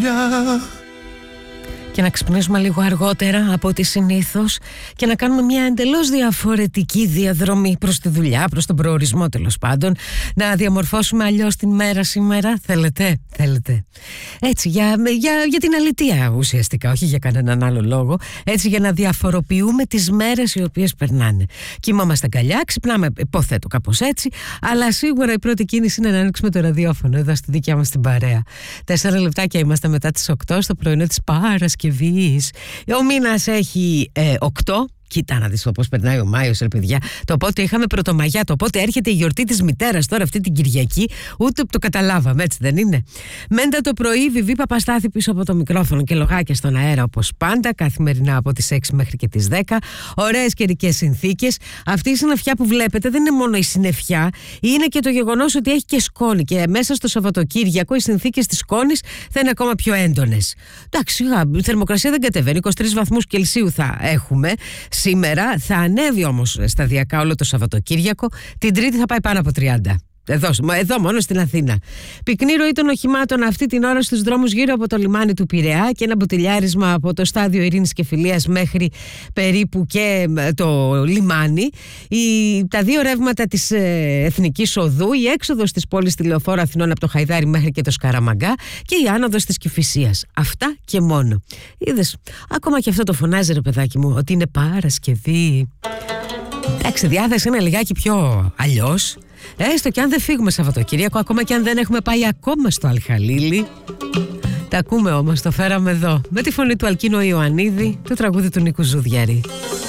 Και να ξυπνήσουμε λίγο αργότερα από ό,τι συνήθως και να κάνουμε μια εντελώς διαφορετική διαδρομή προς τη δουλειά, προς τον προορισμό τέλος πάντων. Να διαμορφώσουμε αλλιώς την μέρα σήμερα. Θέλετε. Έτσι, για την αλήθεια ουσιαστικά, όχι για κανέναν άλλο λόγο. Έτσι, για να διαφοροποιούμε τις μέρες οι οποίες περνάνε. Κοιμόμαστε αγκαλιά, ξυπνάμε, υποθέτω κάπως έτσι, αλλά σίγουρα η πρώτη κίνηση είναι να ανοίξουμε το ραδιόφωνο εδώ στη δικιά μας την παρέα. 4 λεπτάκια είμαστε μετά τις 8 στο πρωινό της Παρασκευής. Ο μήνας έχει 8. Κοίτα να δεις πώς περνάει ο Μάιος, ρε παιδιά. Το πότε είχαμε Πρωτομαγιά, το πότε έρχεται η γιορτή της μητέρας τώρα αυτή την Κυριακή, ούτε το καταλάβαμε, έτσι δεν είναι? Μέντα το πρωί, Βιβί Παπαστάθη πίσω από το μικρόφωνο και λογάκια στον αέρα όπως πάντα, καθημερινά από τις 6 μέχρι και τις 10. Ωραίες καιρικές συνθήκες. Αυτή η συννεφιά που βλέπετε δεν είναι μόνο η συννεφιά, είναι και το γεγονός ότι έχει και σκόνη. Και μέσα στο Σαββατοκύριακο οι συνθήκες της σκόνης θα είναι ακόμα πιο έντονες. Εντάξει, η θερμοκρασία δεν κατεβαίνει, 23 βαθμούς Κελσίου θα έχουμε. Σήμερα θα ανέβει όμως σταδιακά όλο το Σαββατοκύριακο. Την Τρίτη θα πάει πάνω από 30. Εδώ μόνο στην Αθήνα. Πυκνή ροή των οχημάτων αυτή την ώρα στους δρόμους γύρω από το λιμάνι του Πειραιά και ένα μποτιλιάρισμα από το στάδιο Ειρήνης και Φιλίας μέχρι περίπου και το λιμάνι. Τα δύο ρεύματα της Εθνικής Οδού, η έξοδος της πόλης στη Λεωφόρο Αθηνών από το Χαϊδάρι μέχρι και το Σκαραμαγκά και η άνοδος της Κηφισίας. Αυτά και μόνο. Είδες, ακόμα και αυτό το φωνάζει, ρε παιδάκι μου, ότι είναι Παρασκευή. Εντάξει, διάθεση είναι λιγάκι πιο αλλιώς. Έστω και αν δεν φύγουμε Σαββατοκύριακο, ακόμα και αν δεν έχουμε πάει ακόμα στο Αλχαλίλι. Τα ακούμε όμως, το φέραμε εδώ. Με τη φωνή του Αλκίνο Ιωαννίδη, το τραγούδι του Νίκου Ζούδιαρη.